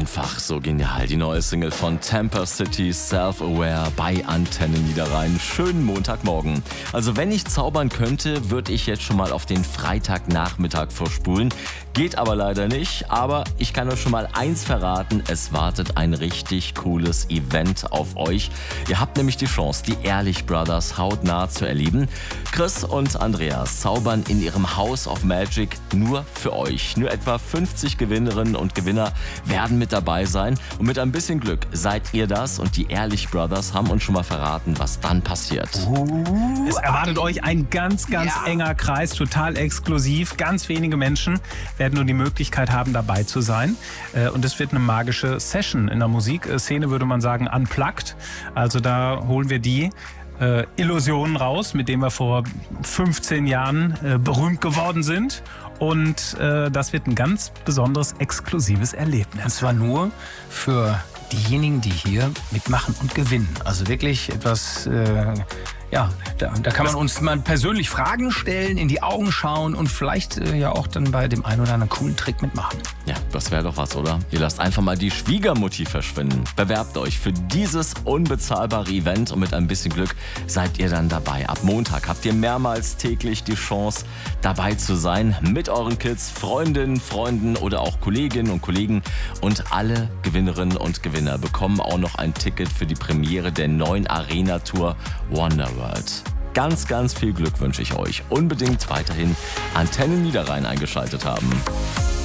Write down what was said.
Einfach so genial. Die neue Single von Tampa City, Self-Aware bei Antenne Niederrhein. Schönen Montagmorgen. Also wenn ich zaubern könnte, würde ich jetzt schon mal auf den Freitagnachmittag vorspulen. Geht aber leider nicht. Aber ich kann euch schon mal eins verraten. Es wartet ein richtig cooles Event auf euch. Ihr habt nämlich die Chance, die Ehrlich Brothers hautnah zu erleben. Chris und Andreas zaubern in ihrem House of Magic nur für euch. Nur etwa 50 Gewinnerinnen und Gewinner werden mit dabei sein. Und mit ein bisschen Glück seid ihr das. Und die Ehrlich Brothers haben uns schon mal verraten, was dann passiert. Es erwartet euch ein ganz enger Kreis, total exklusiv. Ganz wenige Menschen werden nur die Möglichkeit haben, dabei zu sein. Und es wird eine magische Session. In der Musikszene würde man sagen unplugged. Also da holen wir die Illusionen raus, mit denen wir vor 15 Jahren berühmt geworden sind. Und das wird ein ganz besonderes, exklusives Erlebnis. Und zwar nur für diejenigen, die hier mitmachen und gewinnen. Also wirklich etwas, da kann man uns mal persönlich Fragen stellen, in die Augen schauen und vielleicht ja auch dann bei dem einen oder anderen coolen Trick mitmachen. Ja, das wäre doch was, oder? Ihr lasst einfach mal die Schwiegermutti verschwinden. Bewerbt euch für dieses unbezahlbare Event und mit ein bisschen Glück seid ihr dann dabei. Ab Montag habt ihr mehrmals täglich die Chance, dabei zu sein mit euren Kids, Freundinnen, Freunden oder auch Kolleginnen und Kollegen. Und alle Gewinnerinnen und Gewinner bekommen auch noch ein Ticket für die Premiere der neuen Arena-Tour Wonderworld. Ganz, ganz viel Glück wünsche ich euch. Unbedingt weiterhin Antenne Niederrhein eingeschaltet haben.